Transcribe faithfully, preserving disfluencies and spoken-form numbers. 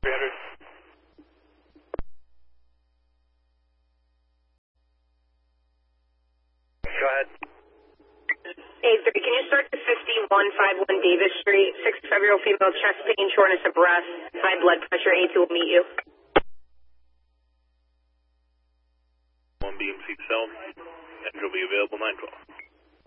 three hundred. Go ahead. A three, can you start to fifty-one fifty-one Davis Street, six February female, chest pain, shortness of breath, high blood pressure, A two will meet you. one B M C cell, and will be available nine twelve.